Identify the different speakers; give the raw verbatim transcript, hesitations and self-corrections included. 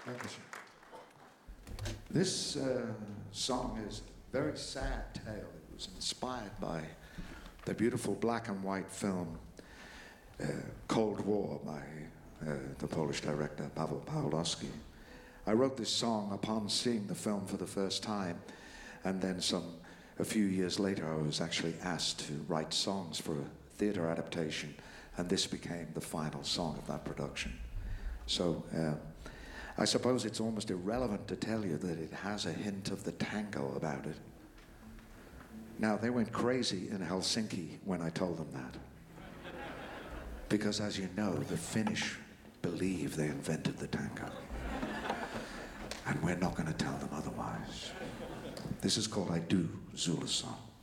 Speaker 1: Thank you, sir. This uh, song is a very sad tale. It was inspired by the beautiful black and white film uh, Cold War by uh, the Polish director Paweł Pawlowski. I wrote this song upon seeing the film for the first time, and then some a few years later I was actually asked to write songs for a theatre adaptation, and this became the final song of that production. So uh, I suppose it's almost irrelevant to tell you that it has a hint of the tango about it. Now, they went crazy in Helsinki when I told them that. Because, as you know, the Finnish believe they invented the tango. And we're not going to tell them otherwise. This is called I Do Zulu Song.